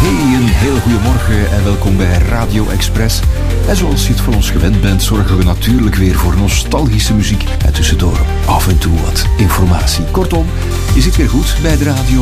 Hey, een heel goedemorgen en welkom bij Radio Express. En zoals je het van ons gewend bent, zorgen we natuurlijk weer voor nostalgische muziek en tussendoor af en toe wat informatie. Kortom, je zit weer goed bij de radio